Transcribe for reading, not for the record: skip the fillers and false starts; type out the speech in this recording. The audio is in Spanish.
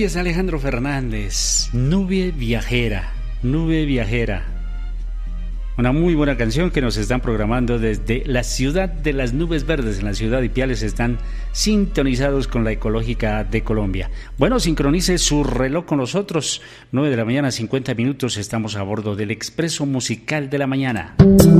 es Alejandro Fernández, Nube Viajera, Nube Viajera. Una muy buena canción que nos están programando desde la ciudad de las nubes verdes, en la ciudad de Ipiales. Están sintonizados con la Ecológica de Colombia. Bueno, sincronice su reloj con nosotros. 9 de la mañana, 50 minutos. Estamos a bordo del Expreso Musical de la Mañana.